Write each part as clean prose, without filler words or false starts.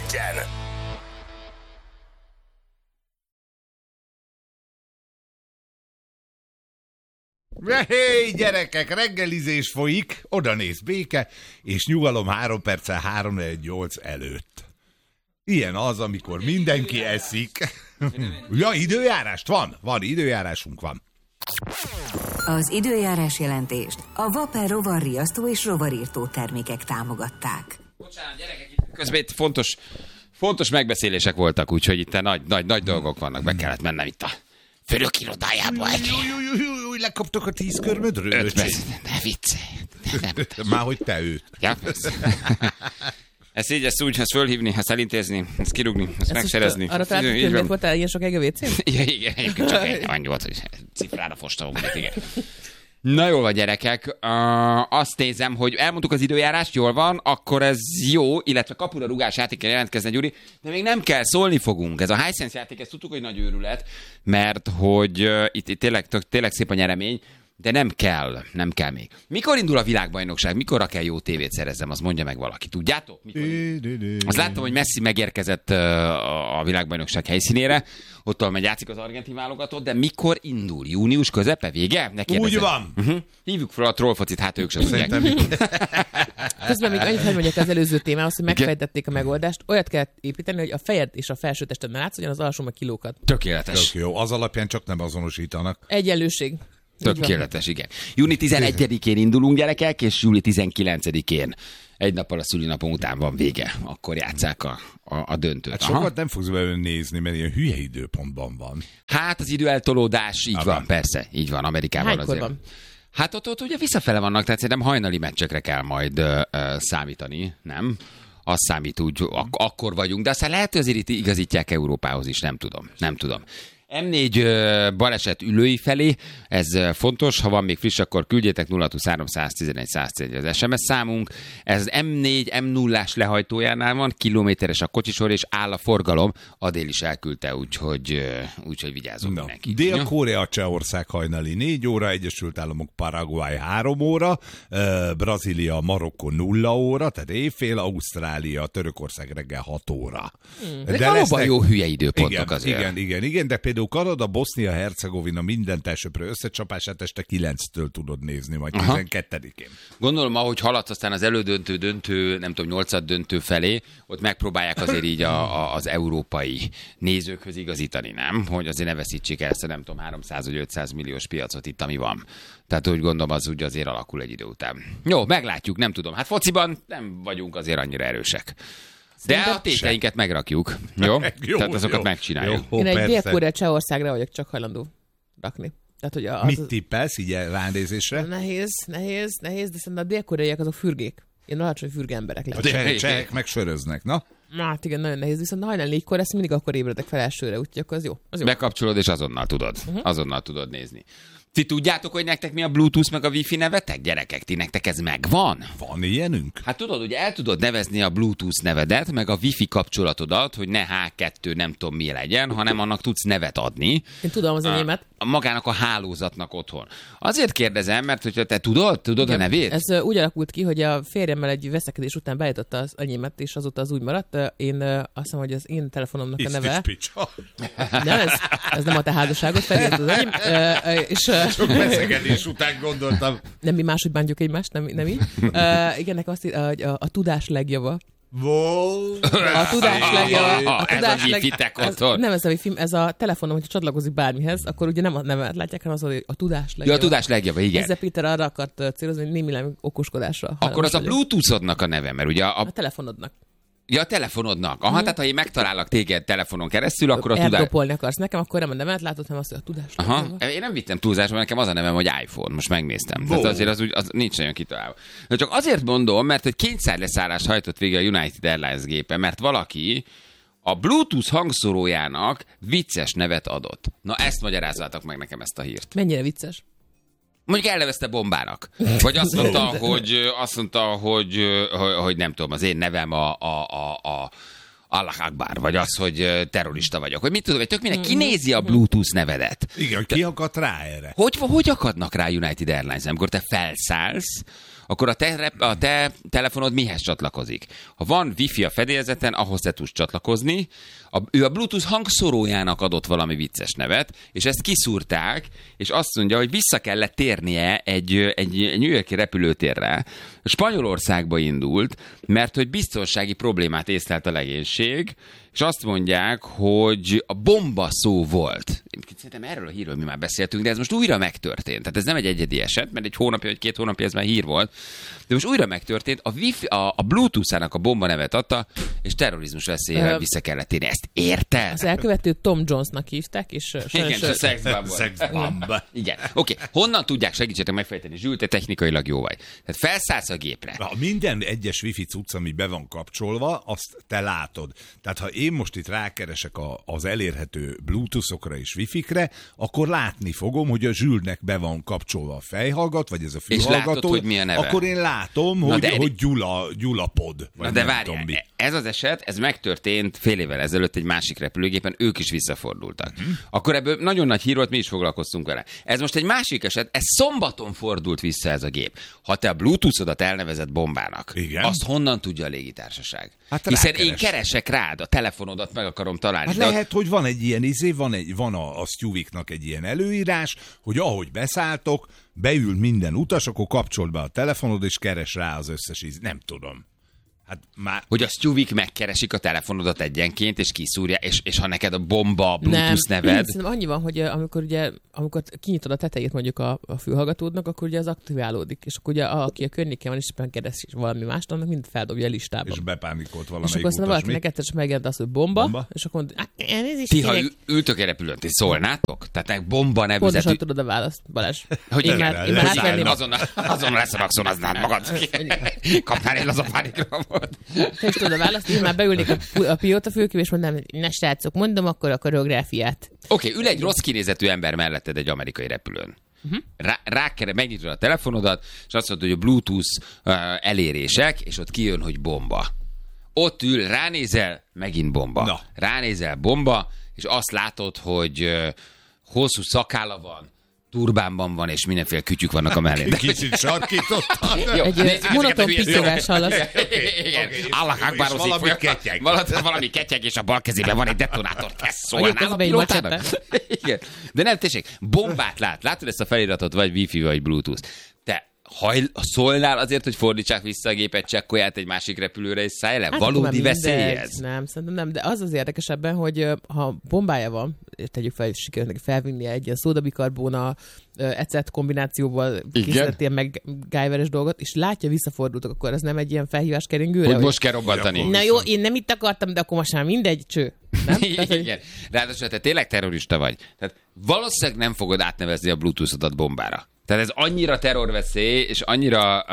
91-en. Hé, gyerekek, reggelizés folyik, oda néz béke, és nyugalom 3 perccel 3-8 előtt. Ilyen az, amikor mindenki eszik. Ja, időjárást van, időjárásunk van. Az időjárás jelentést a Vapor rovarriasztó és rovarírtó termékek támogatták. Bocsánat, gyerekek, közben itt fontos megbeszélések voltak, úgyhogy itt nagy dolgok vannak, be kellett mennem itt a főnök irodájába. Júj, lekaptok a 10 körmödről? 5 perc, ne viccelj. Már hogy te őt. Ja, ezt úgy, ezt fölhívni, ezt elintézni, ezt kirúgni, ezt megszerezni. Arra találtuk, hogy miért voltál ilyen sok egyevécén? Igen, egyébként csak annyi volt, hogy cifrára fostam, igen. Na jól van, gyerekek, azt nézem, hogy elmondtuk az időjárást, jól van, akkor ez jó, illetve kapura rugás játékra jelentkezne, Gyuri, de még nem kell, szólni fogunk. Ez a Hisense játék, ezt tudtuk, hogy nagy őrület, mert hogy itt tényleg szép a nyeremény, de nem kell még. Mikor indul a világbajnokság? Mikorra kell jó tévét szerezzem? Azt mondja meg valaki. Tudjátok? Azt láttam, hogy Messi megérkezett a világbajnokság helyszínére. Ott megy játszik az argentin válogatott, de mikor indul? Június közepe? Vége? Úgy van. Hívjuk fel a trollfocit, hát ők sem tudják. Közben még annyit, hogy mondjak az előző témához, hogy megfejtették a megoldást. Olyat kell építeni, hogy a fejed és a felső tested ne látszódjon, az alsó meg kilókat. Tökéletes. Tök jó, az alapján csak nem azonosítanak. Egyenlőség. Tökéletes, igen. Júni 11-én indulunk, gyerekek, és júli 19-én. Egy nappal a szülinapom után van vége. Akkor játsszák a döntőt. Hát sokat nem fogsz belőle nézni, mert ilyen hülye időpontban van. Hát az időeltolódás, így van, persze. Így van, Amerikában Hánykor azért. van? Hát ott ugye visszafele vannak, tehát szerintem hajnali meccsekre kell majd számítani, nem? Az számít úgy, akkor vagyunk, de aztán lehet, hogy azért itt igazítják Európához is, nem tudom. M4 baleset Ülői felé, ez fontos, ha van még friss, akkor küldjétek 023 111 111 az SMS számunk. Ez M4 M0-ás lehajtójánál van, kilométeres a kocsisor, és áll a forgalom. Adél is elküldte, úgyhogy vigyázzunk mindenki. Dél-Korea, Csehország hajnali 4 óra, Egyesült Államok, Paraguay 3 óra, Brazília, Marokkó 0 óra, tehát éjfél, Ausztrália, Törökország reggel 6 óra. De valóban jó hülye időpontok azért. Igen, de például Kanada, Bosznia, Hercegovina minden elsőprő összecsapását este 9-től tudod nézni, majd 12-én. Gondolom, ahogy haladsz aztán az elődöntő, nem tudom, 8. döntő felé, ott megpróbálják azért így az európai nézőkhöz igazítani, nem? Hogy azért ne veszítsék el ezt a nem tudom, 300 vagy 500 milliós piacot itt, ami van. Tehát úgy gondolom, az úgy azért alakul egy idő után. Jó, meglátjuk, nem tudom. Hát fociban nem vagyunk azért annyira erősek. De a téteinket megrakjuk, jó? Tehát azokat megcsináljuk. Én egy Dél-Korea Csehországra vagyok csak hajlandó rakni. Tehát, hogy mit tippelsz így ránézésre? Nehéz, de szerintem a dél-koreaiak azok fürgék. Én alacsony fürge emberek lesznek. A csehek megsöröznek, na? Hát igen, nagyon nehéz, viszont hajnal 4-kor ezt mindig akkor ébredek fel elsőre, úgyhogy akkor az jó. Bekapcsolod, és azonnal tudod nézni. Ti tudjátok, hogy nektek mi a Bluetooth meg a Wi-Fi nevetek? Gyerekek, ti nektek ez megvan? Van ilyenünk? Hát tudod, hogy el tudod nevezni a Bluetooth nevedet, meg a Wi-Fi kapcsolatodat, hogy ne H2 nem tudom mi legyen, hanem annak tudsz nevet adni. Én tudom az enyémet. Magának a hálózatnak otthon. Azért kérdezem, mert hogyha te tudod a nevét? Ez úgy alakult ki, hogy a férjemmel egy veszekedés után beállította az enyémet, és azóta az úgy maradt. Én azt hiszem, hogy az én telefonomnak a neve. Nem, ez nem a te házasságot felért az enyém. Sok veszekedés után gondoltam. Nem mi máshogy bántjuk egymást, nem így. Igen, azt a tudás legjava. A tudás legjava. Ez a Wi-Fi-tek otthon. Nem ez a Wi-Fi, ez a telefonom, hogyha csatlakozik bármihez, akkor ugye nem a nevet látják, hanem az, hogy a tudás legjava. Ja, a tudás legjava, igen. Ezzel Péter arra akart célozni, hogy némileg okoskodásra. Akkor az a Bluetooth-odnak a neve, mert ugye a telefonodnak. Ja, a telefonodnak. Aha, tehát ha én megtalállak téged telefonon keresztül, akkor a tudás... Eldropolni akarsz nekem, akkor nem a nevet látod, hanem azt, hogy a tudás. Aha, én nem vittem túlzásba, nekem az a nevem, hogy iPhone. Most megnéztem. Tehát azért az nincs nagyon kitalálva. De csak azért mondom, mert hogy kényszerleszállást hajtott végre a United Airlines gépe, mert valaki a Bluetooth hangszórójának vicces nevet adott. Na ezt magyarázzátok meg nekem, ezt a hírt. Mennyire vicces? Mondjuk elnevezte bombának. Vagy azt mondta, hogy nem tudom, az én nevem a Allah Akbar, vagy az, hogy terrorista vagyok. Vagy mit tudom, hogy tök minden kinézi a Bluetooth nevedet. Igen, ki akadt rá erre? Hogy akadnak rá United Airlines, amikor te felszállsz akkor a te telefonod mihez csatlakozik? Ha van wifi a fedélzeten, ahhoz te tudsz csatlakozni. Ő a Bluetooth hangszorójának adott valami vicces nevet, és ezt kiszúrták, és azt mondja, hogy vissza kellett térnie egy New York-i repülőtérre. Spanyolországba indult, mert hogy biztonsági problémát észlelt a legénység, és azt mondják, hogy a bomba szó volt. Szerintem erről a hírről mi már beszéltünk, de ez most újra megtörtént. Tehát ez nem egy egyedi eset, mert egy hónapja vagy 2 hónapja ez már hír volt. De most újra megtörtént, a Bluetooth-ának a bomba nevet adta, és terrorizmus veszélyével vissza kellett térni. Ezt érted? Az elkövetőt Tom Jonesnak hívták, és igen, a szexbamba. Igen. Oké, honnan tudják, segítsetek megfejteni, Zsül, te technikailag jó vagy. Tehát felszállsz a gépre. Minden egyes wifi cucc, ami be van kapcsolva, azt te látod. Tehát ha én most itt rákeresek az elérhető Bluetooth-okra és wifi-kre, akkor látni fogom, hogy a Zsülnek be van kapcsolva a fejhallgat, vagy ez a fülhallgató. És látod, hogy mi a neve. Akkor én látom, hogy Gyula pod. Na de várj, ez az eset, ez megtörtént fél évvel ezelőtt egy másik repülőgépen, ők is visszafordultak. Akkor ebből nagyon nagy hír volt, mi is foglalkoztunk vele. Ez most egy másik eset, ez szombaton fordult vissza ez a gép. Ha te a Bluetooth-odat elnevezett bombának, igen, azt honnan tudja a légitársaság? Hát hiszen én keresek rád, a telefonodat meg akarom találni. Hát lehet, hogy van egy ilyen van a Stewiknak egy ilyen előírás, hogy ahogy beszálltok, beül minden utas, akkor kapcsold be a telefonod, és keres rá az összes nem tudom. Hát már... Hogy a Stewik megkeresik a telefonodat egyenként, és kiszúrja, és ha neked a bomba, a Bluetooth neved... Nem, annyi van, hogy amikor kinyitod a tetejét mondjuk a fülhallgatódnak, akkor ugye az aktiválódik, és akkor ugye aki a környéken van, és éppen keres valami mást, annak mind feldobja a listában. És bepánikolt valamelyik utas. És akkor valakinek egyszer csak megjelent az, hogy bomba, és akkor mondja, ti, ha ültök egy repülőn, ti szólnátok? Tehát bomba nevű... Pontosan tudod a választ, Balázs. Hogy én már azonnal leszarakszol aznál magad. Kapnál egy laza pánikra. Te is tudod a választ, én már beülnék a pilótafülkébe, és mondanám, hogy ne srácok, mondom akkor a koreográfiát. Oké, ül egy rossz kinézetű ember melletted egy amerikai repülőn. Megnyitod a telefonodat, és azt mondod, hogy a Bluetooth elérések, és ott kijön, hogy bomba. Ott ül, ránézel, megint bomba. Na. Ránézel, bomba, és azt látod, hogy hosszú szakálla van, turbánban van, és mindenféle kütyük vannak a mellén. Kicsit sarkítottan. Egy monoton piszkövás hallasz. Igen. Allah akbarozik. Valami ketyeg, és a bal kezében van egy detonátor. Te szólnál a pilótának? Igen. De nem, tessék, bombát látod ezt a feliratot, vagy Wi-Fi, vagy Bluetooth. Te szólnál azért, hogy fordítsák vissza a gépet, csekkolját egy másik repülőre, és szállj le? Hát valódi veszély ez? Nem, szerintem nem, de az érdekesebben, hogy ha bombája van, tegyük fel, hogy sikerülnek felvinnie egy ilyen szódabikarbóna ecet kombinációval készített ilyen MacGyveres dolgot, és látja, visszafordultak, akkor ez nem egy ilyen felhívás keringőre? Hogy most kell robbantani. Na jó, én nem itt akartam, de akkor most már mindegy, cső. Nem? Igen. Ráadásul te tényleg terrorista vagy. Tehát valószínűleg nem fogod átnevezni a Bluetooth-odat bombára. Tehát ez annyira terrorveszély, és annyira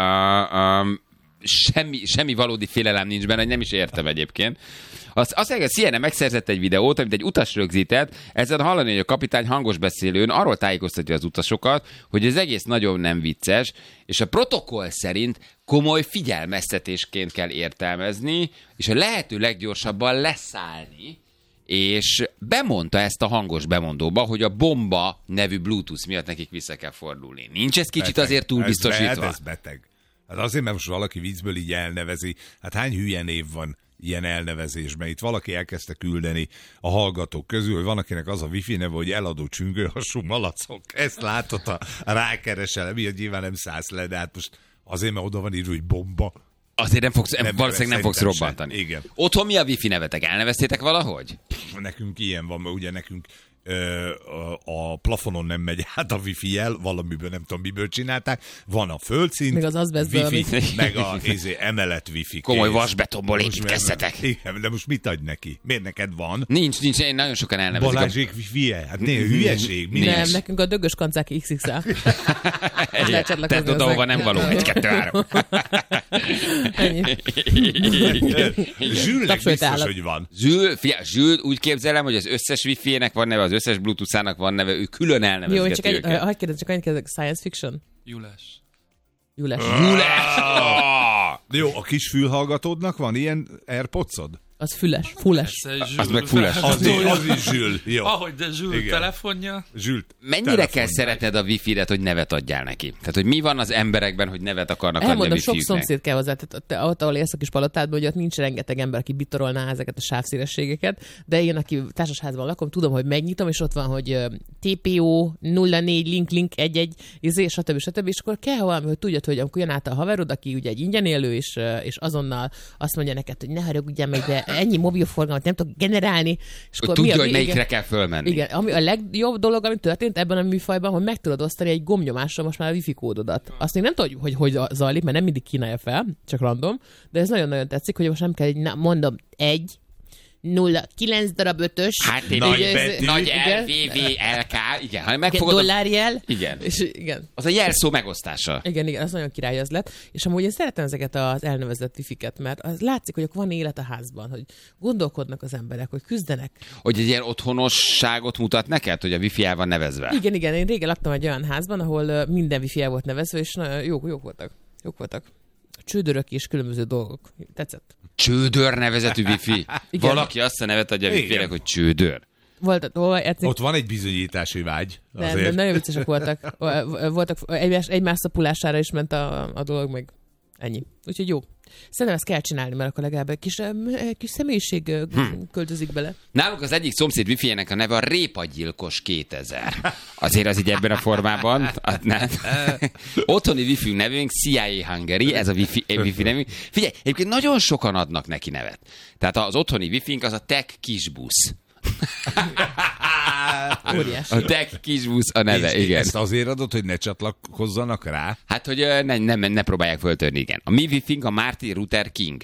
semmi valódi félelem nincs benne, hogy nem is értem egyébként. Azt mondja, hogy CNN megszerzett egy videót, amit egy utas rögzített, ezen hallani, hogy a kapitány hangos beszélőn arról tájékoztatja az utasokat, hogy az egész nagyon nem vicces, és a protokoll szerint komoly figyelmeztetésként kell értelmezni, és a lehető leggyorsabban leszállni, és bemondta ezt a hangos bemondóba, hogy a bomba nevű Bluetooth miatt nekik vissza kell fordulni. Nincs ez kicsit beteg, azért túl biztosítva? Ez beteg. Hát azért, mert most valaki viccből így elnevezi. Hát hány hülye név van ilyen elnevezésben? Itt valaki elkezdte küldeni a hallgatók közül, hogy van, akinek az a wifi neve, hogy eladó csüngőhasú malacok. Ezt látod, ha rákeresel, miatt nyilván nem szállsz le, de hát most azért, mert oda van írva, hogy bomba. Azért valószínűleg nem fogsz robbantani. Igen. Otthon mi a wifi nevetek? Elneveztétek valahogy? Nekünk ilyen van, mert ugye nekünk a plafonon nem megy át a wifi-jel, valamiből nem tudom miből csinálták. Van a földszint, meg az wifi, meg a emelet wifi. Komoly vasbetonból építkeztetek. Igen, de most mit adj neki? Miért neked van? Nincs, én nagyon sokan elnevezik. Balázsék wifi-je? Hát hülyeség. Nem, nekünk a dögös kancák XXL. Tedd oda, ahova nem való. 1, 2, 3. Zsülnek biztos, hogy van. Zsül, úgy képzelem, hogy az összes wifi-nek van neve, az összes Bluetooth-ának van neve, ő külön elnevezgeti őket. Jó, csak egy kérdezek, science fiction? Julás. Jó, a kis fülhallgatódnak van ilyen AirPods-od? Az fulles. Az meg fulles. Az is Zsül. Jó. Ahogy de Zsül telefonja. Zsül Mennyire kell szeretned a wifi-et, hogy nevet adjál neki? Tehát, hogy mi van az emberekben, hogy nevet akarnak adni a Elmondom, sok wifi-üknek? szomszéd kell hozzá. Tehát ott, ahol élsz a kis palotádban, hogy ott nincs rengeteg ember, aki bitorolná ezeket a sávszélességeket, de én, aki társasházban lakom, tudom, hogy megnyitom, és ott van, hogy TPO 04 link 11, stb. És akkor kell valami, hogy tudjad, hogy amikor jön át a haverod, aki ugye egy ingyen élő, és azonnal azt mondja neked, hogy ne haragudjál meg, de ennyi mobilforgalmat nem tudok generálni. És Hogy tudja, hogy melyikre kell fölmenni. Igen, ami a legjobb dolog, ami történt ebben a műfajban, hogy meg tudod osztani egy gombnyomásra most már a wifi kódodat. Azt még nem tudod, hogy zajlik, mert nem mindig kínálja fel, csak random, de ez nagyon-nagyon tetszik, hogy most nem kell mondom 9 darab 5-ös. Hát nagy LVVLK, igen. Ha megfogod dollárjel. Igen. És igen. Az a jelszó megosztása. Igen, az nagyon király az lett. És amúgy én szeretem ezeket az elnevezett wifi-ket, mert az látszik, hogy van élet a házban, hogy gondolkodnak az emberek, hogy küzdenek. Hogy egy ilyen otthonosságot mutat neked, hogy a wifi el van nevezve? Igen. Én régen laktam egy olyan házban, ahol minden wifi el volt nevezve, és jók voltak. Csődörök és különböző dolgok. Tetszett. Csődör nevezetű wifi? Igen. Valaki azt a nevet adja a wifi-nek, hogy csődör. Ott van egy bizonyítási vágy. Nem, nagyon viccesek voltak. Voltak egymás szapulására is ment a dolog, meg ennyi. Úgyhogy jó. Szerintem ezt kell csinálni, mert akkor legalább egy kis személyiség költözik bele. Nálunk az egyik szomszéd wifi-nek a neve a Répagyilkos 2000. Azért az így ebben a formában. Otthoni wifi nevünk CIA Hungary, ez a wifi nevünk. Figyelj, egyébként nagyon sokan adnak neki nevet. Tehát az otthoni wifi-nk az a Tech Kisbusz. Óriási. A Tech Kisbusz a neve, és igen. Ezt azért adod, hogy ne csatlakozzanak rá? Hát, hogy ne próbálják föltörni, igen. A mi wifi-nk a Martin Luther King.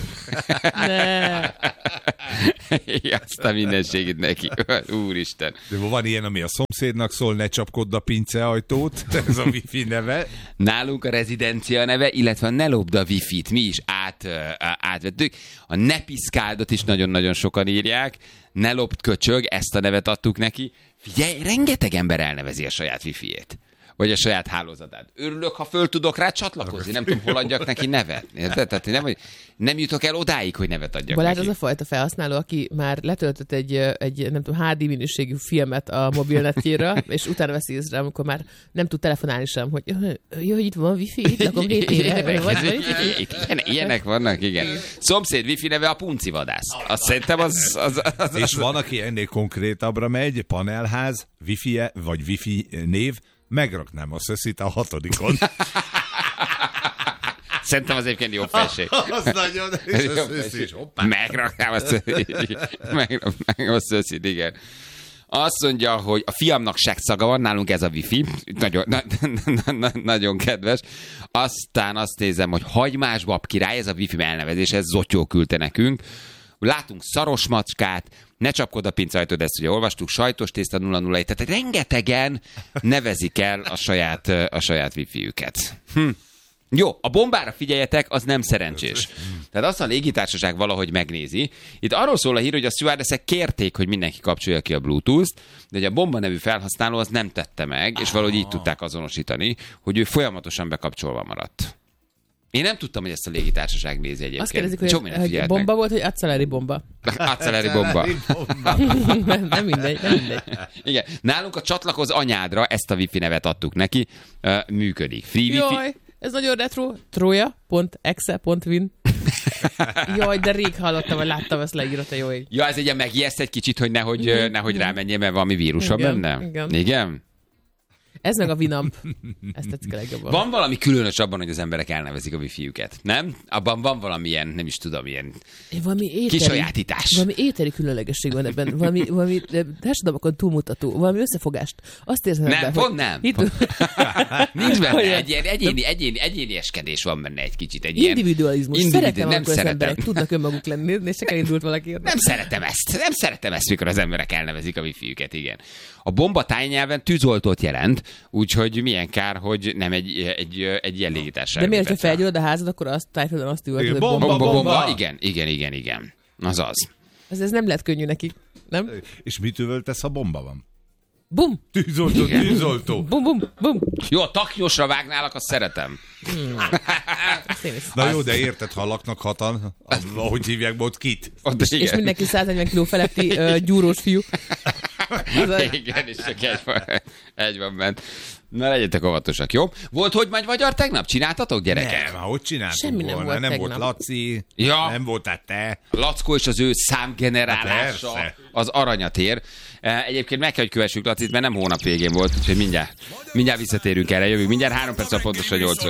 Azt a mindenségét neki. Úristen. De van ilyen, ami a szomszédnak szól, ne csapkodd a pinceajtót, ez a wifi neve. Nálunk a rezidencia neve, illetve a ne lopd a wifi-t mi is átvettük. A ne piszkáldot is nagyon-nagyon sokan írják. Ne lopd köcsög, ezt a nevet adtuk neki. Figyelj, rengeteg ember elnevezi a saját wifi-ét. Vagy a saját hálózatát. Örülök, ha föl tudok rá csatlakozni. Nem tudom, hol adjak neki nevet. Érted? Tehát nem jutok el odáig, hogy nevet adjak Balázs neki. Az a fajta felhasználó, aki már letöltött egy nem tudom, HD minőségű filmet a mobilnetjére, és utána veszi észre, amikor már nem tud telefonálni sem, hogy jó, hogy itt van wifi, itt lakom Ilyenek vannak, igen. Szomszéd wifi neve a puncivadász. Azt szerintem az... És van, aki ennél konkrétabbra megy, panelház, wifi-e, vagy wifi név, megraknám a szöszit a 6-on. Szerintem az egyébként jó felség. Az nagyon, és a szöszit, hoppá. Megraknám a szöszit, igen. Azt mondja, hogy a fiamnak szaga van, nálunk ez a wifi. Nagyon kedves. Aztán azt nézem, hogy hagymás bab király, ez a wifi elnevezés, ez Zotyó küldte nekünk. Látunk szaros macskát, ne csapkod a pincajtod, ezt ugye olvastuk, sajtos tészta 001, tehát rengetegen nevezik el a saját wifi-üket. Jó, a bombára figyeljetek, az nem szerencsés. Tehát azt a légitársaság valahogy megnézi. Itt arról szól a hír, hogy a stewardessek kérték, hogy mindenki kapcsolja ki a Bluetooth-t, de hogy a bomba nevű felhasználó az nem tette meg, és valahogy így tudták azonosítani, hogy ő folyamatosan bekapcsolva maradt. Én nem tudtam, hogy ezt a légitársaság nézi egyébként. Azt kérdezik, hogy bomba volt, hogy acceleri bomba. Acceleri bomba. nem mindegy. Igen. Nálunk a csatlakoz anyádra, ezt a wifi nevet adtuk neki, működik. Free wifi. Jaj, ez nagyon retro. Troja.exe.win. Jaj, de rég hallottam, vagy láttam, ezt leírott a jó ég. Ja, ez egy megijeszt egy kicsit, hogy nehogy rámenjél, mert valami vírus van benne? Igen? Ez meg a Winamp. Ezt tetszik a legjobban. Van valami különös abban, hogy az emberek elnevezik a wifi-üket, nem? Abban van valamilyen, nem is tudom, ilyen kisajátítás. Valami éteri különlegesség van ebben. Valami társadalmakon túlmutató. Valami összefogást. Azt érzem ebben, pont nem. Nincs benne. Egyénieskedés van benne egy kicsit. Egy individualizmus. Szeretem, amikor az emberek tudnak önmaguk lenni, és csak elindult valaki. Nem szeretem ezt, mikor az emberek elnevezik a wifi-üket, igen. A bomba tájnyelven tűzoltót jelent, úgyhogy milyen kár, hogy nem egy ilyen légitársaság. De miért, ha felgyullad a házad, akkor azt tájföldön azt üvölt, hogy bomba. Igen. Az. Ez nem lehet könnyű neki, nem? És mit üvöltesz, ha bomba van? Bum! Tűzoltó. Bum, bum, bum. Jó, a taknyosra vágnálak, azt szeretem. Na jó, de érted, ha laknak hatan, ahogy hívják ott kit? És mindenki 140 kiló feletti gyúrós fiú. Igen, és csak egy van ment. Na, legyetek óvatosak, jó? Volt, hogy magyar tegnap? Csináltatok, gyerekek? Nem, hogy csináltuk Semmi nem volna? volt Nem tegnap. volt Laci, Ja. nem voltál te. Lackó és az ő számgenerálása Persze. az aranyat ér. Egyébként meg kell, hogy kövessük Lacit, mert nem hónap végén volt, úgyhogy mindjárt visszatérünk erre. Jövünk mindjárt 3 perc, pontosan 8 óra.